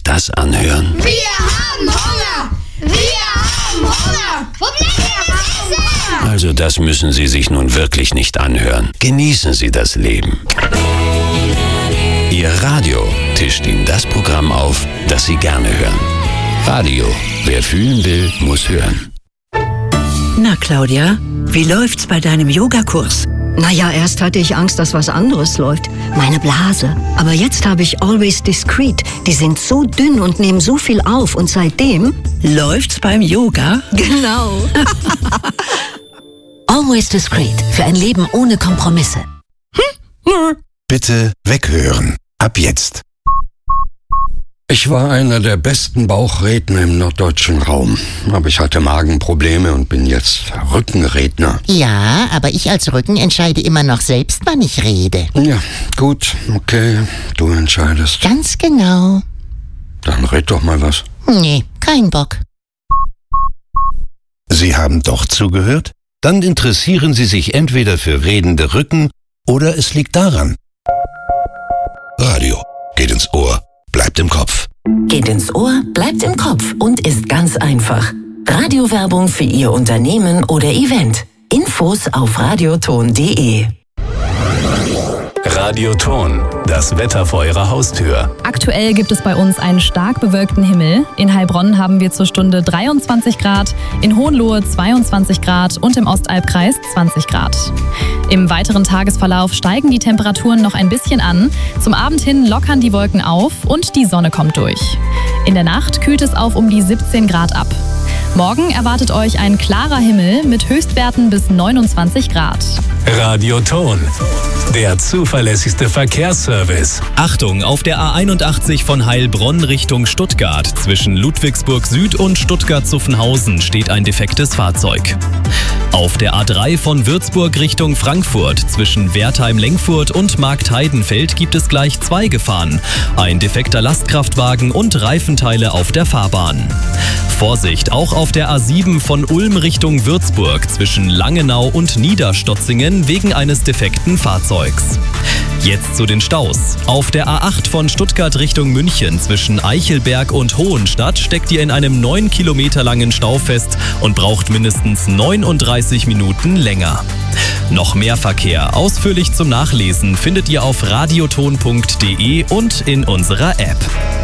sich das anhören? Wir haben Hunger! Wir haben Hunger! Wo bleibt das Essen? Also das müssen Sie sich nun wirklich nicht anhören. Genießen Sie das Leben. Ihr Radio tischt Ihnen das Programm auf, das Sie gerne hören. Radio. Wer fühlen will, muss hören. Na, Claudia, wie läuft's bei deinem Yogakurs? Naja, erst hatte ich Angst, dass was anderes läuft. Meine Blase. Aber jetzt habe ich Always Discreet. Die sind so dünn und nehmen so viel auf. Und seitdem... Läuft's beim Yoga? Genau. Always Discreet. Für ein Leben ohne Kompromisse. Bitte weghören. Ab jetzt. Ich war einer der besten Bauchredner im norddeutschen Raum. Aber ich hatte Magenprobleme und bin jetzt Rückenredner. Ja, aber ich als Rücken entscheide immer noch selbst, wann ich rede. Ja, gut, okay, du entscheidest. Ganz genau. Dann red doch mal was. Nee, kein Bock. Sie haben doch zugehört? Dann interessieren Sie sich entweder für redende Rücken oder es liegt daran. Radio geht ins Ohr, bleibt im Kopf. Geht ins Ohr, bleibt im Kopf und ist ganz einfach. Radiowerbung für Ihr Unternehmen oder Event. Infos auf radioton.de. Radioton, das Wetter vor Ihrer Haustür. Aktuell gibt es bei uns einen stark bewölkten Himmel. In Heilbronn haben wir zur Stunde 23 Grad, in Hohenlohe 22 Grad und im Ostalbkreis 20 Grad. Im weiteren Tagesverlauf steigen die Temperaturen noch ein bisschen an. Zum Abend hin lockern die Wolken auf und die Sonne kommt durch. In der Nacht kühlt es auf um die 17 Grad ab. Morgen erwartet euch ein klarer Himmel mit Höchstwerten bis 29 Grad. Radioton, der zuverlässigste Verkehrsservice. Achtung, auf der A81 von Heilbronn Richtung Stuttgart zwischen Ludwigsburg Süd und Stuttgart-Zuffenhausen steht ein defektes Fahrzeug. Auf der A3 von Würzburg Richtung Frankfurt zwischen Wertheim-Lengfurt und Marktheidenfeld gibt es gleich 2 Gefahren. Ein defekter Lastkraftwagen und Reifenteile auf der Fahrbahn. Vorsicht, auch auf der A7 von Ulm Richtung Würzburg zwischen Langenau und Niederstotzingen wegen eines defekten Fahrzeugs. Jetzt zu den Staus. Auf der A8 von Stuttgart Richtung München zwischen Eichelberg und Hohenstadt steckt ihr in einem 9 Kilometer langen Stau fest und braucht mindestens 39 Minuten länger. Noch mehr Verkehr ausführlich zum Nachlesen findet ihr auf radioton.de und in unserer App.